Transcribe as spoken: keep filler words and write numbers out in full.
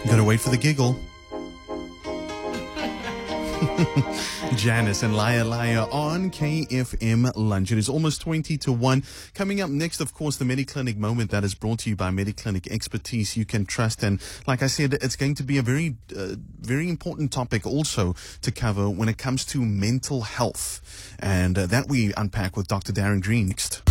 Gotta wait for the giggle. Janice and Liar Liar on K F M Lunch. It is almost twenty to one. Coming up next, of course, the MediClinic moment that is brought to you by MediClinic, expertise you can trust. And like I said, it's going to be a very, uh, very important topic also to cover when it comes to mental health. And uh, that we unpack with Doctor Darren Green next.